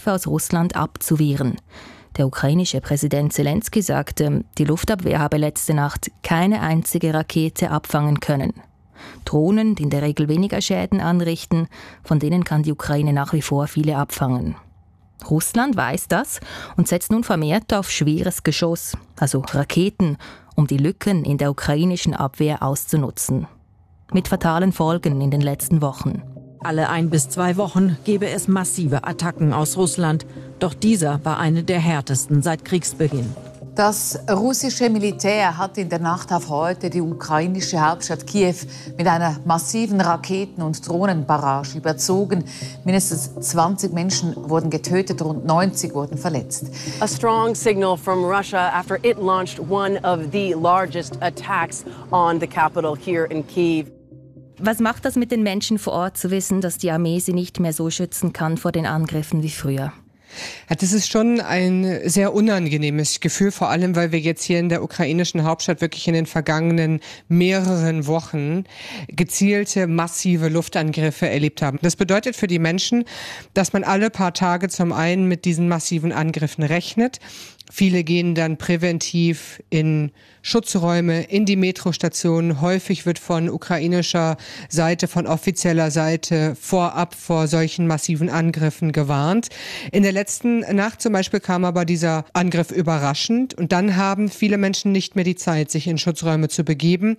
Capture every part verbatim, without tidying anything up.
Angriffe aus Russland abzuwehren. Der ukrainische Präsident Zelensky sagte, die Luftabwehr habe letzte Nacht keine einzige Rakete abfangen können. Drohnen, die in der Regel weniger Schäden anrichten, von denen kann die Ukraine nach wie vor viele abfangen. Russland weiß das und setzt nun vermehrt auf schweres Geschoss, also Raketen, um die Lücken in der ukrainischen Abwehr auszunutzen. Mit fatalen Folgen in den letzten Wochen. Alle ein bis zwei Wochen gebe es massive Attacken aus Russland. Doch dieser war eine der härtesten seit Kriegsbeginn. Das russische Militär hat in der Nacht auf heute die ukrainische Hauptstadt Kiew mit einer massiven Raketen- und Drohnenbarrage überzogen. Mindestens zwanzig Menschen wurden getötet, rund neunzig wurden verletzt. A strong signal from Russia after it launched one of the largest attacks on the capital here in Kyiv. Was macht das mit den Menschen vor Ort, zu wissen, dass die Armee sie nicht mehr so schützen kann vor den Angriffen wie früher? Ja, das ist schon ein sehr unangenehmes Gefühl, vor allem, weil wir jetzt hier in der ukrainischen Hauptstadt wirklich in den vergangenen mehreren Wochen gezielte, massive Luftangriffe erlebt haben. Das bedeutet für die Menschen, dass man alle paar Tage zum einen mit diesen massiven Angriffen rechnet. Viele gehen dann präventiv in Schutzräume, in die Metrostationen. Häufig wird von ukrainischer Seite, von offizieller Seite vorab vor solchen massiven Angriffen gewarnt. In der letzten Nacht zum Beispiel kam aber dieser Angriff überraschend und dann haben viele Menschen nicht mehr die Zeit, sich in Schutzräume zu begeben,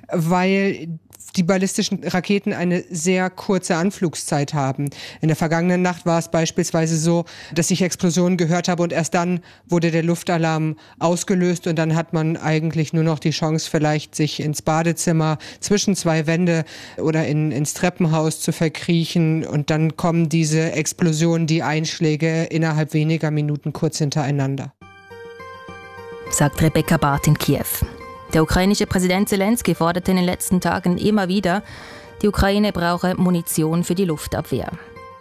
weil die ballistischen Raketen eine sehr kurze Anflugszeit haben. In der vergangenen Nacht war es beispielsweise so, dass ich Explosionen gehört habe und erst dann wurde der Luftalarm ausgelöst und dann hat man eigentlich nur noch die Chance, vielleicht sich ins Badezimmer zwischen zwei Wände oder in, ins Treppenhaus zu verkriechen und dann kommen diese Explosionen, die Einschläge innerhalb weniger Minuten kurz hintereinander. Sagt Rebecca Barth in Kiew. Der ukrainische Präsident Zelensky forderte in den letzten Tagen immer wieder, die Ukraine brauche Munition für die Luftabwehr.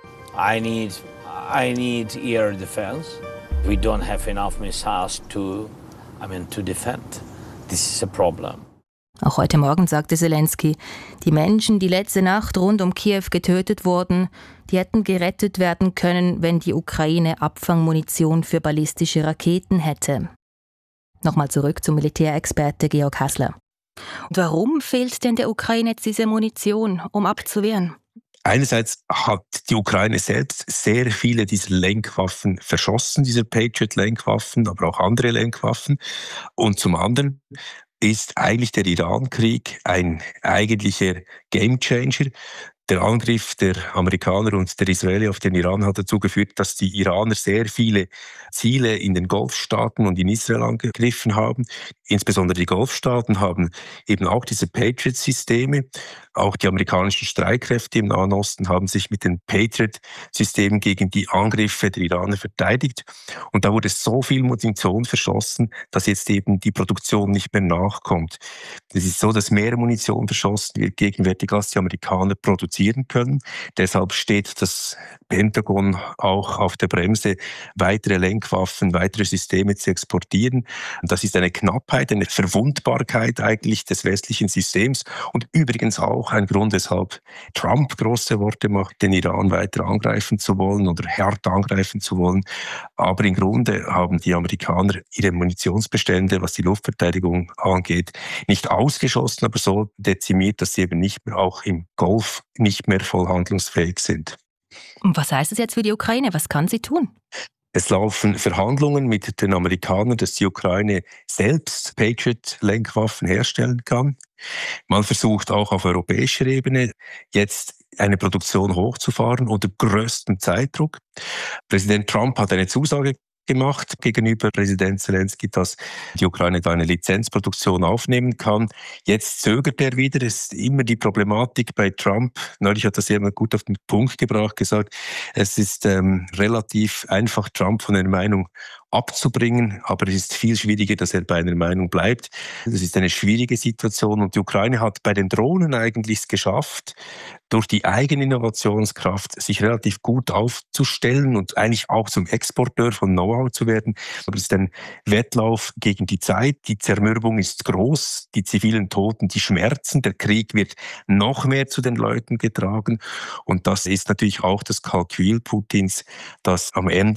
I need, I need air defense. We don't have enough missiles to, I mean, to defend. This is a problem. Auch heute Morgen sagte Zelensky, die Menschen, die letzte Nacht rund um Kiew getötet wurden, die hätten gerettet werden können, wenn die Ukraine Abfangmunition für ballistische Raketen hätte. Nochmal zurück zum Militärexperte Georg Hassler. Und warum fehlt denn der Ukraine jetzt diese Munition, um abzuwehren? Einerseits hat die Ukraine selbst sehr viele dieser Lenkwaffen verschossen, diese Patriot-Lenkwaffen, aber auch andere Lenkwaffen. Und zum anderen ist eigentlich der Iran-Krieg ein eigentlicher Gamechanger. Der Angriff der Amerikaner und der Israelis auf den Iran hat dazu geführt, dass die Iraner sehr viele Ziele in den Golfstaaten und in Israel angegriffen haben. Insbesondere die Golfstaaten haben eben auch diese Patriot-Systeme. Auch die amerikanischen Streitkräfte im Nahen Osten haben sich mit den Patriot-Systemen gegen die Angriffe der Iraner verteidigt. Und da wurde so viel Munition verschossen, dass jetzt eben die Produktion nicht mehr nachkommt. Es ist so, dass mehr Munition verschossen wird gegenwärtig, als die Amerikaner produzieren können. Deshalb steht das Pentagon auch auf der Bremse, weitere Lenkwaffen, weitere Systeme zu exportieren. Und das ist eine Knappheit, eine Verwundbarkeit eigentlich des westlichen Systems und übrigens auch ein Grund, weshalb Trump große Worte macht, den Iran weiter angreifen zu wollen oder hart angreifen zu wollen. Aber im Grunde haben die Amerikaner ihre Munitionsbestände, was die Luftverteidigung angeht, nicht ausgeschossen, aber so dezimiert, dass sie eben nicht mehr auch im Golf nicht mehr voll handlungsfähig sind. Und was heißt das jetzt für die Ukraine? Was kann sie tun? Es laufen Verhandlungen mit den Amerikanern, dass die Ukraine selbst Patriot-Lenkwaffen herstellen kann. Man versucht auch auf europäischer Ebene jetzt eine Produktion hochzufahren unter größtem Zeitdruck. Präsident Trump hat eine Zusage gemacht gegenüber Präsident Zelensky, dass die Ukraine da eine Lizenzproduktion aufnehmen kann. Jetzt zögert er wieder. Es ist immer die Problematik bei Trump. Neulich hat das jemand gut auf den Punkt gebracht, gesagt, es ist ähm, relativ einfach, Trump von einer Meinung abzubringen, aber es ist viel schwieriger, dass er bei einer Meinung bleibt. Das ist eine schwierige Situation und die Ukraine hat bei den Drohnen eigentlich es geschafft, durch die eigene Innovationskraft sich relativ gut aufzustellen und eigentlich auch zum Exporteur von Know-how zu werden. Aber es ist ein Wettlauf gegen die Zeit. Die Zermürbung ist groß, die zivilen Toten, die Schmerzen. Der Krieg wird noch mehr zu den Leuten getragen. Und das ist natürlich auch das Kalkül Putins, dass am Ende